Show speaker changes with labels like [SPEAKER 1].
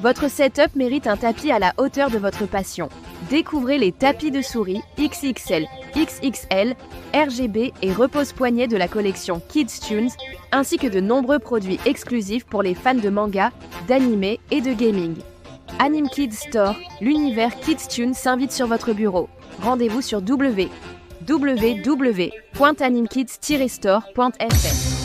[SPEAKER 1] Votre setup mérite un tapis à la hauteur de votre passion. Découvrez les tapis de souris XXL, XXL, RGB et repose-poignet de la collection Kids Tunes, ainsi que de nombreux produits exclusifs pour les fans de manga, d'anime et de gaming. Anime Kids Store, l'univers Kids Tunes s'invite sur votre bureau. Rendez-vous sur www.animekids-store.fr.